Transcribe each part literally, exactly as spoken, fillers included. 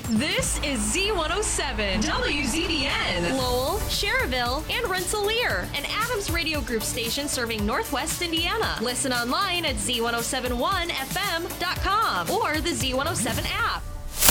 This is Z one oh seven, W Z B N, Lowell, Cherville, and Rensselaer, an Adams Radio Group station serving Northwest Indiana. Listen online at Z one oh seven one F M dot com or the Z one oh seven app.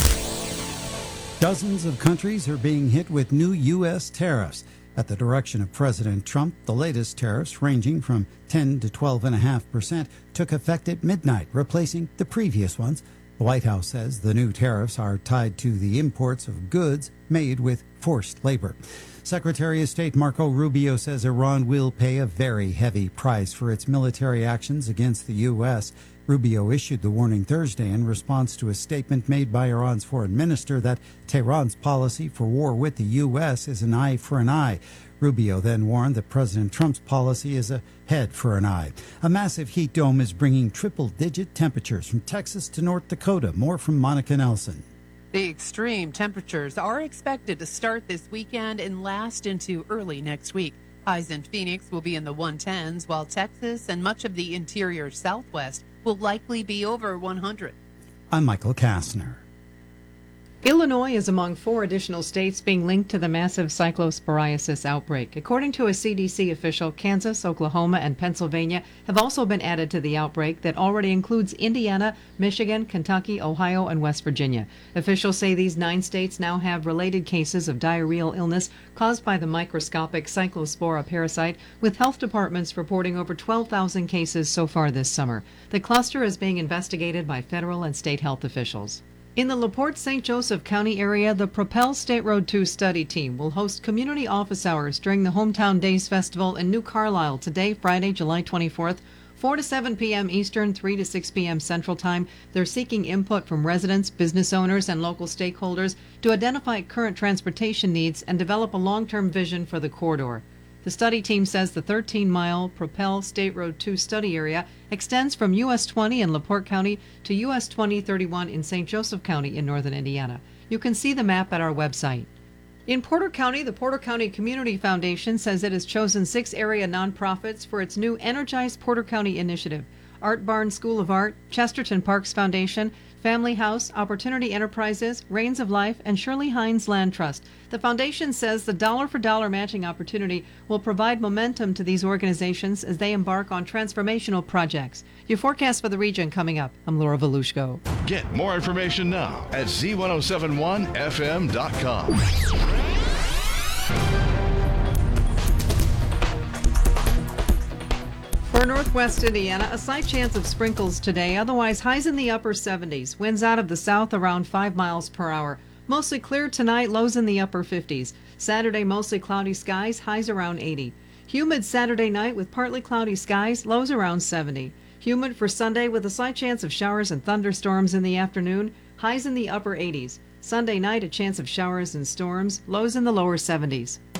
Dozens of countries are being hit with new U S tariffs. At the direction of President Trump, the latest tariffs, ranging from ten to twelve point five percent, took effect at midnight, replacing the previous ones. The White House says the new tariffs are tied to the imports of goods made with forced labor. Secretary of State Marco Rubio says Iran will pay a very heavy price for its military actions against the U S. Rubio issued the warning Thursday in response to a statement made by Iran's foreign minister that Tehran's policy for war with the U S is an eye for an eye. Rubio then warned that President Trump's policy is a head for an eye. A massive heat dome is bringing triple-digit temperatures from Texas to North Dakota. More from Monica Nelson. The extreme temperatures are expected to start this weekend and last into early next week. Highs in Phoenix will be in the one tens, while Texas and much of the interior Southwest will likely be over one hundred. I'm Michael Kastner. Illinois is among four additional states being linked to the massive cyclosporiasis outbreak. According to a C D C official, Kansas, Oklahoma, and Pennsylvania have also been added to the outbreak that already includes Indiana, Michigan, Kentucky, Ohio, and West Virginia. Officials say these nine states now have related cases of diarrheal illness caused by the microscopic cyclospora parasite, with health departments reporting over twelve thousand cases so far this summer. The cluster is being investigated by federal and state health officials. In the LaPorte Saint Joseph County area, the Propel State Road two study team will host community office hours during the Hometown Days Festival in New Carlisle today, Friday, July twenty-fourth, four to seven p.m. Eastern, three to six p.m. Central Time. They're seeking input from residents, business owners, and local stakeholders to identify current transportation needs and develop a long-term vision for the corridor. The study team says the thirteen-mile Propel State Road two study area extends from U S twenty in LaPorte County to U S twenty thirty-one in Saint Joseph County in northern Indiana. You can see the map at our website. In Porter County, the Porter County Community Foundation says it has chosen six area nonprofits for its new Energize Porter County initiative. Art Barn School of Art, Chesterton Parks Foundation, Family House, Opportunity Enterprises, Reigns of Life, and Shirley Hines Land Trust. The foundation says the dollar-for-dollar matching opportunity will provide momentum to these organizations as they embark on transformational projects. Your forecast for the region coming up. I'm Laura Volushko. Get more information now at Z ten seventy-one F M dot com. For northwest Indiana, a slight chance of sprinkles today, otherwise highs in the upper seventies. Winds out of the south around five miles per hour. Mostly clear tonight, lows in the upper fifties. Saturday, mostly cloudy skies, highs around eighty. Humid Saturday night with partly cloudy skies, lows around seventy. Humid for Sunday with a slight chance of showers and thunderstorms in the afternoon, highs in the upper eighties. Sunday night, a chance of showers and storms, lows in the lower seventies.